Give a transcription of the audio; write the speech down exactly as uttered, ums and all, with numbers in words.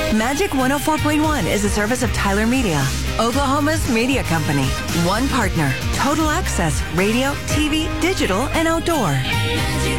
Magic one oh four point one is a service of Tyler Media, Oklahoma's media company. One partner, total access, radio, T V, digital, and outdoor. Magic